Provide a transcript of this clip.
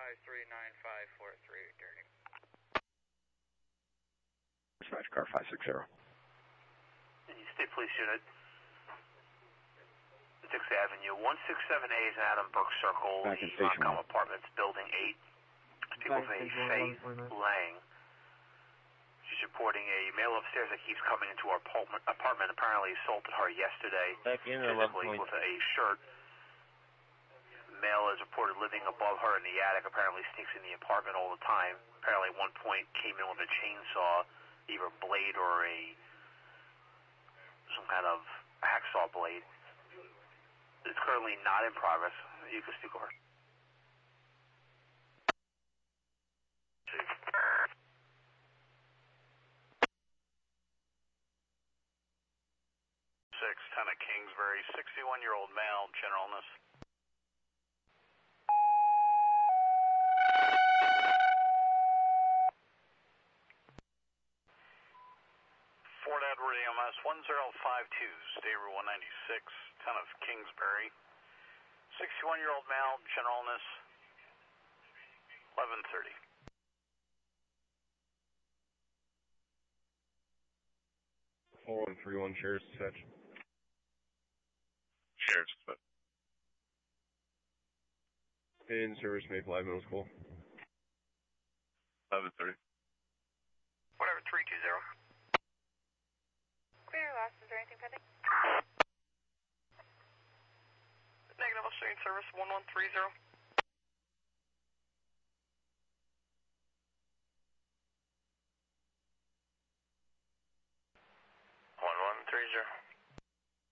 Dirty. Dispatch car 560. State Police Unit, 6th Avenue, 167A is Adam Burke Circle, Back in the Station Montcalm 1. Apartments, Building 8. People say Faith Lang. She's reporting a male upstairs that keeps coming into our apartment. Apparently assaulted her yesterday, physically with a shirt. Male is reported living above her in the attic. Apparently sneaks in the apartment all the time. Apparently at one point came in with a chainsaw, either a blade or some kind of hacksaw blade. It's currently not in progress. You can speak over. 10 of Kingsbury, 61-year-old male, general illness. Fort Edward EMS 1052, State Route 196, 10 of Kingsbury. 61-year-old male, general illness, 11:30. Four 131 Sheriff's Dispatch. Sheriff's Dispatch. In service, Maple Ave Middle School. 11:30. Whatever, 320. Clear loss, is there anything pending? Negative, Australian service 1130.